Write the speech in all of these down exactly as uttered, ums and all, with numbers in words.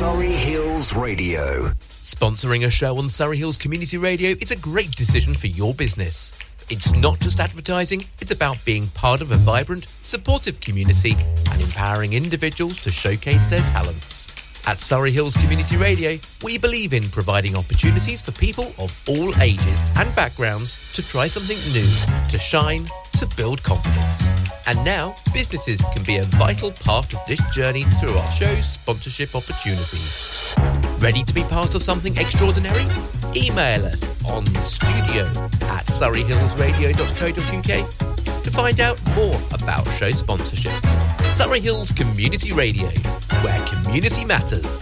Surrey Hills Radio. Sponsoring a show on Surrey Hills Community Radio is a great decision for your business. It's not just advertising, it's about being part of a vibrant, supportive community and empowering individuals to showcase their talents. At Surrey Hills Community Radio, we believe in providing opportunities for people of all ages and backgrounds to try something new, to shine, to build confidence. And now, businesses can be a vital part of this journey through our show's sponsorship opportunities. Ready to be part of something extraordinary? Email us on studio at surreyhillsradio dot co dot uk to find out more about show sponsorship. Surrey Hills Community Radio, where community matters.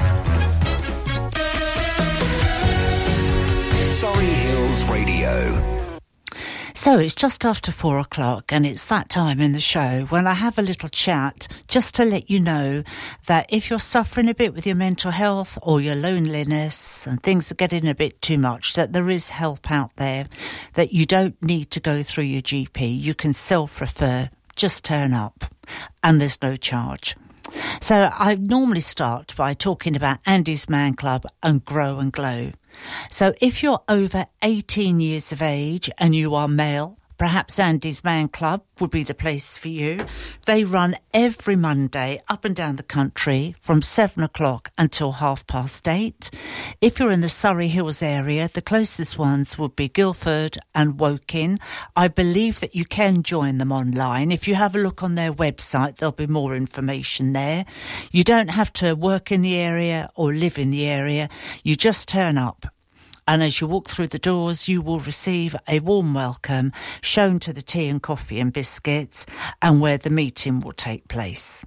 Surrey Hills Radio. So it's just after four o'clock and it's that time in the show when I have a little chat just to let you know that if you're suffering a bit with your mental health or your loneliness and things are getting a bit too much, that there is help out there, that you don't need to go through your G P. You can self-refer, just turn up and there's no charge. So I normally start by talking about Andy's Man Club and Grow and Glow. So if you're over eighteen years of age and you are male, perhaps Andy's Man Club would be the place for you. They run every Monday up and down the country from seven o'clock until half past eight. If you're in the Surrey Hills area, the closest ones would be Guildford and Woking. I believe that you can join them online. If you have a look on their website, there'll be more information there. You don't have to work in the area or live in the area. You just turn up. And as you walk through the doors, you will receive a warm welcome, shown to the tea and coffee and biscuits, and where the meeting will take place.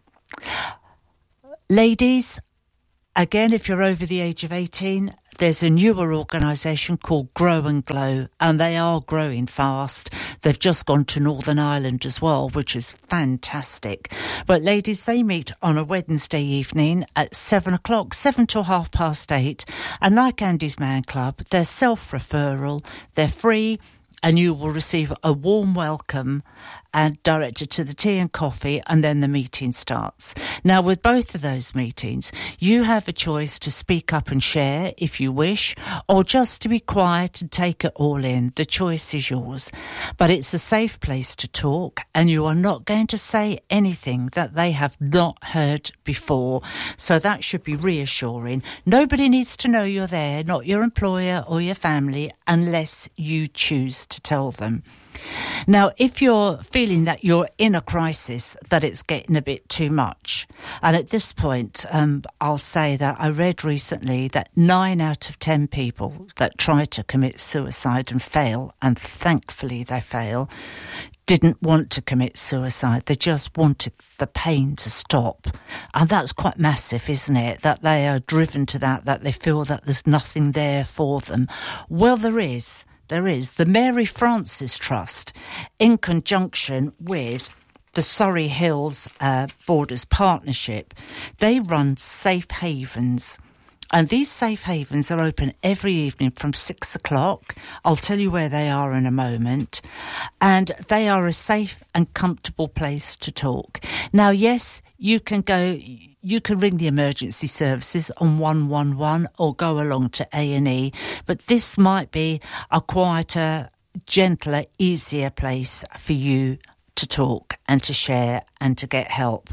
Ladies, again, if you're over the age of eighteen, there's a newer organisation called Grow and Glow, and they are growing fast. They've just gone to Northern Ireland as well, which is fantastic. But ladies, they meet on a Wednesday evening at seven o'clock, seven till half past eight. And like Andy's Man Club, they're self-referral, they're free, and you will receive a warm welcome and directed to the tea and coffee, and then the meeting starts. Now, with both of those meetings, you have a choice to speak up and share if you wish, or just to be quiet and take it all in. The choice is yours. But it's a safe place to talk, and you are not going to say anything that they have not heard before. So that should be reassuring. Nobody needs to know you're there, not your employer or your family, unless you choose to tell them. Now, if you're feeling that you're in a crisis, that it's getting a bit too much, and at this point, um, I'll say that I read recently that nine out of ten people that try to commit suicide and fail, and thankfully they fail, didn't want to commit suicide. They just wanted the pain to stop. And that's quite massive, isn't it? That they are driven to that, that they feel that there's nothing there for them. Well, there is. There is. The Mary Frances Trust, in conjunction with the Surrey Hills uh, Borders Partnership, they run safe havens. And these safe havens are open every evening from six o'clock. I'll tell you where they are in a moment. And they are a safe and comfortable place to talk. Now, yes, you can go, you can ring the emergency services on one one one or go along to A and E. But this might be a quieter, gentler, easier place for you to talk and to share and to get help.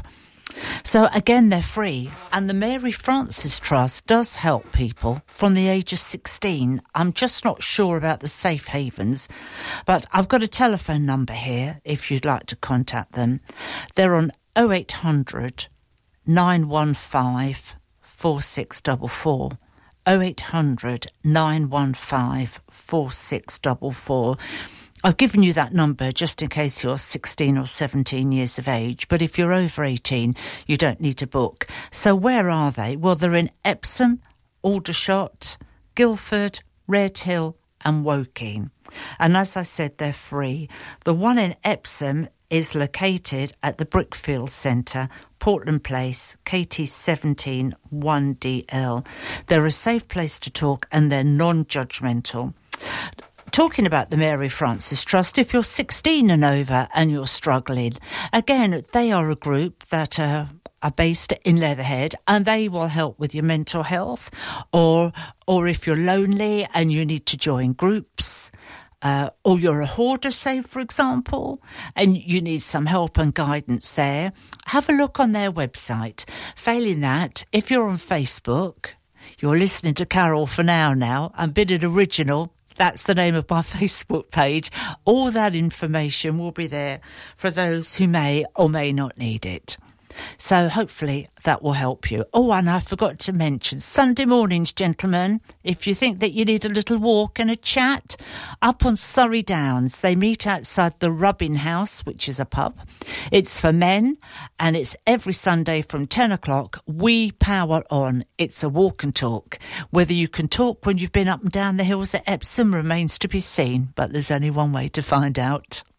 So again, they're free, and the Mary Frances Trust does help people from the age of sixteen. I'm just not sure about the safe havens, but I've got a telephone number here if you'd like to contact them. They're on oh eight hundred, nine one five, four six four four. oh eight hundred, nine one five, four six four four. I've given you that number just in case you're sixteen or seventeen years of age, but if you're over eighteen, you don't need to book. So where are they? Well, they're in Epsom, Aldershot, Guildford, Redhill and Woking. And as I said, they're free. The one in Epsom is located at the Brickfield Centre, Portland Place, K T seventeen one D L. They're a safe place to talk and they're non-judgmental. Talking about the Mary Frances Trust, if you're sixteen and over and you're struggling, again, they are a group that are are based in Leatherhead, and they will help with your mental health, or or if you're lonely and you need to join groups, uh, or you're a hoarder, say, for example, and you need some help and guidance there, have a look on their website. Failing that, if you're on Facebook, you're listening to Carol for Now now, and Bidded Original, that's the name of my Facebook page. All that information will be there for those who may or may not need it. So hopefully that will help you. Oh, and I forgot to mention, Sunday mornings, gentlemen, if you think that you need a little walk and a chat, up on Surrey Downs, they meet outside the Rubbin House, which is a pub. It's for men, and it's every Sunday from ten o'clock. We power on. It's a walk and talk. Whether you can talk when you've been up and down the hills at Epsom remains to be seen, but there's only one way to find out.